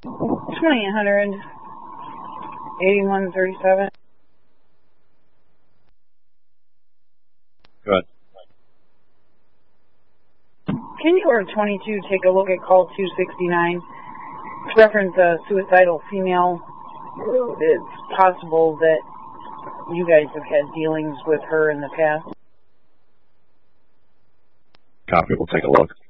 2800 8137. Good. Can you, or 22, take a look at call 269? Reference a suicidal female. It's possible that you guys have had dealings with her in the past. Copy. We'll take a look.